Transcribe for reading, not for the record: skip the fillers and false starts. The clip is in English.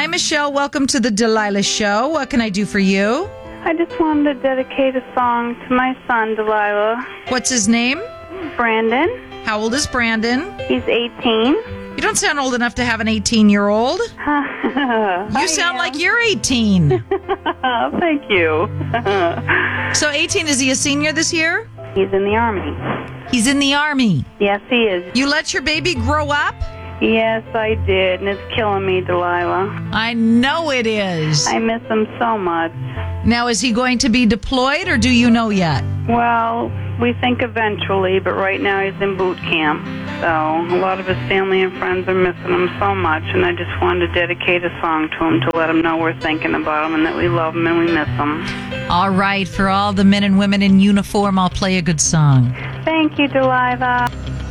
Hi, Michelle. Welcome to the Delilah Show. What can I do for you? I just wanted to dedicate a song to my son, Delilah. What's his name? Brandon. How old is Brandon? He's 18. You don't sound old enough to have an 18-year-old. You sound like you're 18. Thank you. So 18, is he a senior this year? He's in the Army. He's in the Army. Yes, he is. You let your baby grow up? Yes, I did, and it's killing me, Delilah. I know it is. I miss him so much. Now, is he going to be deployed, or do you know yet? Well, we think eventually, but right now he's in boot camp. So a lot of his family and friends are missing him so much, and I just wanted to dedicate a song to him to let him know we're thinking about him and that we love him and we miss him. All right, for all the men and women in uniform, I'll play a good song. Thank you, Delilah.